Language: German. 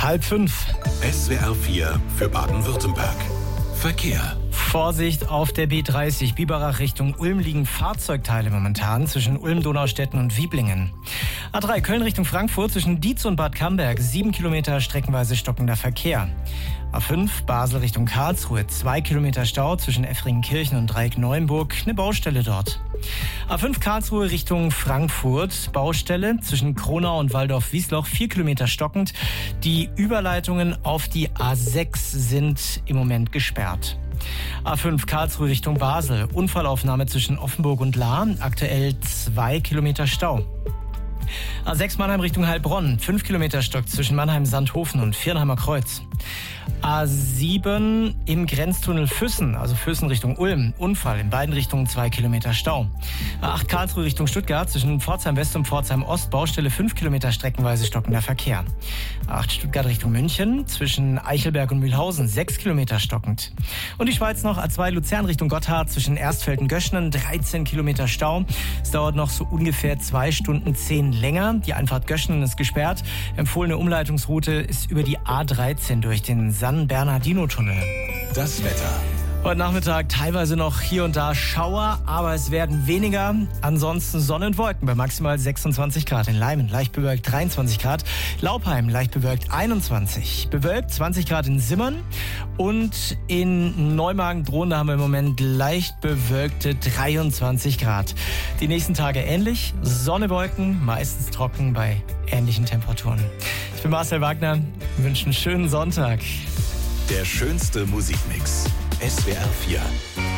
4:30. SWR 4 für Baden-Württemberg. Verkehr. Vorsicht auf der B30 Biberach Richtung Ulm liegen Fahrzeugteile momentan zwischen Ulm-Donaustetten und Wieblingen. A3 Köln Richtung Frankfurt zwischen Dietz und Bad Camberg 7 Kilometer streckenweise stockender Verkehr. A5 Basel Richtung Karlsruhe 2 Kilometer Stau zwischen Effringenkirchen und Dreieck-Neuenburg, eine Baustelle dort. A5 Karlsruhe Richtung Frankfurt, Baustelle zwischen Kronau und Waldorf-Wiesloch 4 Kilometer stockend. Die Überleitungen auf die A6 sind im Moment gesperrt. A5 Karlsruhe Richtung Basel, Unfallaufnahme zwischen Offenburg und Lahr, aktuell 2 Kilometer Stau. A6 Mannheim Richtung Heilbronn, 5 Kilometer Stock zwischen Mannheim-Sandhofen und Viernheimer Kreuz. A7 im Grenztunnel Füssen, also Füssen Richtung Ulm, Unfall, in beiden Richtungen 2 Kilometer Stau. A8 Karlsruhe Richtung Stuttgart, zwischen Pforzheim West und Pforzheim Ost, Baustelle 5 Kilometer streckenweise stockender Verkehr. A8 Stuttgart Richtung München, zwischen Eichelberg und Mühlhausen, 6 Kilometer stockend. Und die Schweiz noch, A2 Luzern Richtung Gotthard, zwischen Erstfelden-Göschenen, 13 Kilometer Stau. Es dauert noch so ungefähr 2 Stunden 10 länger. Die Einfahrt Göschenen ist gesperrt. Empfohlene Umleitungsroute ist über die A13 durch den San-Bernardino-Tunnel. Das Wetter. Heute Nachmittag teilweise noch hier und da Schauer, aber es werden weniger. Ansonsten Sonne und Wolken bei maximal 26 Grad. In Leimen leicht bewölkt 23 Grad. Laupheim leicht bewölkt 21. Bewölkt 20 Grad in Simmern. Und in Neumagen-Drohne haben wir im Moment leicht bewölkte 23 Grad. Die nächsten Tage ähnlich. Sonne, Wolken, meistens trocken bei ähnlichen Temperaturen. Ich bin Marcel Wagner. Wir wünschen einen schönen Sonntag. Der schönste Musikmix. SWR 4.